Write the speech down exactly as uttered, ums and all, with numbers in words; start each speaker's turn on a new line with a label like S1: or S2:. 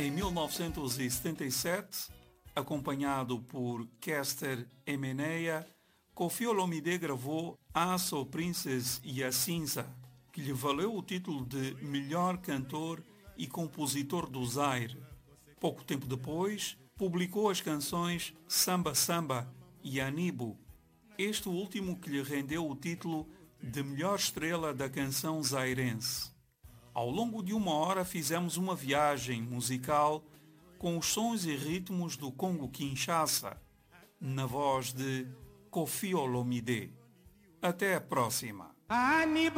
S1: Em mil novecentos e setenta e sete, acompanhado por Kester Emeneia, Koffi Olomide gravou Aso Princess Yasinza, que lhe valeu o título de melhor cantor e compositor do Zaire. Pouco tempo depois, publicou as canções Samba Samba e Anibo, este último que lhe rendeu o título de melhor estrela da canção zairense. Ao longo de uma hora fizemos uma viagem musical com os sons e ritmos do Congo-Kinshasa, na voz de Koffi Olomide. Até a próxima.